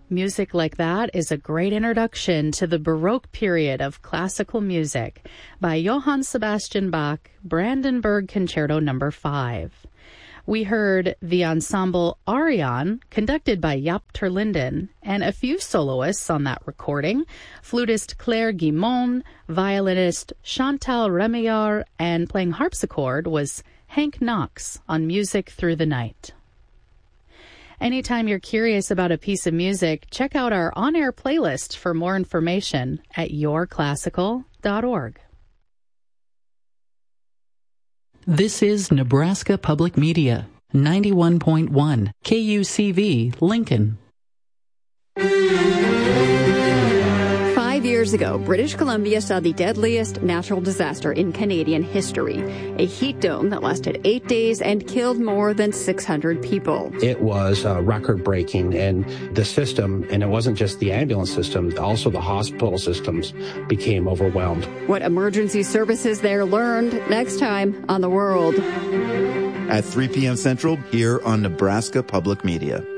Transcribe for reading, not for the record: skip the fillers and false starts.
Music like that is a great introduction to the Baroque period of classical music by Johann Sebastian Bach, Brandenburg Concerto No. 5. We heard the ensemble Arion, conducted by Jaap ter Linden, and a few soloists on that recording, flutist Claire Guimond, violinist Chantal Remillard, and playing harpsichord was Hank Knox on Music Through the Night. Anytime you're curious about a piece of music, check out our on-air playlist for more information at yourclassical.org. This is Nebraska Public Media, 91.1 KUCV, Lincoln. 5 years ago, British Columbia saw the deadliest natural disaster in Canadian history, a heat dome that lasted 8 days and killed more than 600 people. It was record-breaking, and the system, and it wasn't just the ambulance system, also the hospital systems became overwhelmed. What emergency services there learned next time on The World. At 3 p.m. Central, here on Nebraska Public Media.